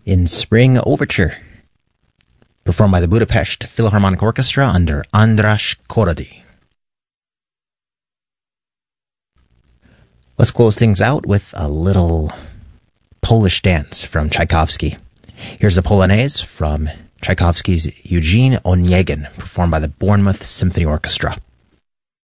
in Spring Overture, performed by the Budapest Philharmonic Orchestra under András Korady. Let's close things out with a little Polish dance from Tchaikovsky. Here's the Polonaise from Tchaikovsky's Eugene Onegin, performed by the Bournemouth Symphony Orchestra.